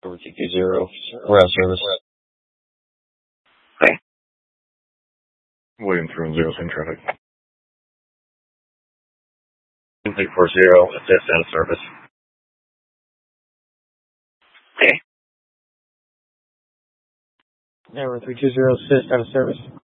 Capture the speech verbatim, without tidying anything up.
Over T Q zero. We're out of service. Okay. William three one zero, same traffic. three four zero, assist out of service. Okay. Tower three two zero, assist out of service.